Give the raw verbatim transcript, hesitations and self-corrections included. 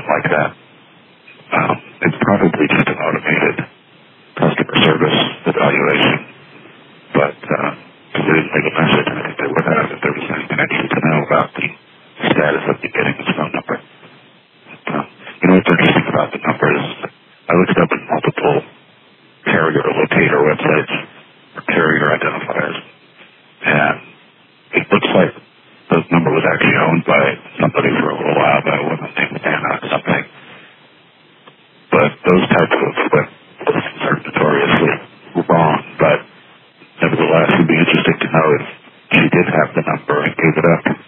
like that. Um, it's probably just an automated customer service evaluation, but uh, because they didn't leave a message, I think they would have if there was anything I needed to know about the status of you getting this phone number. But, uh, you know what's interesting about the number is I looked up in multiple carrier locator websites or carrier identifiers, and it looks like the number was actually owned by somebody for a little while, but it wasn't named Anna or something. But those types of web listings are notoriously wrong, but nevertheless, it would be interesting to know if she did have the number and gave it up.